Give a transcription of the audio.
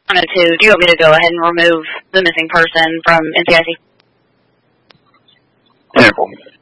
wanted to, do you want me to go ahead and remove the missing person from NCIC? Wonderful.